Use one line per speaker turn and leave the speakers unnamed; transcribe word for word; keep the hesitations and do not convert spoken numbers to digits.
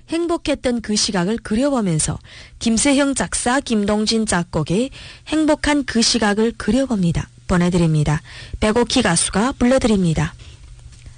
행복했던 그 시각을 그려보면서 김세형 작사, 김동진 작곡의 행복한 그 시각을 그려봅니다. 보내드립니다. 백오키 가수가 불러드립니다.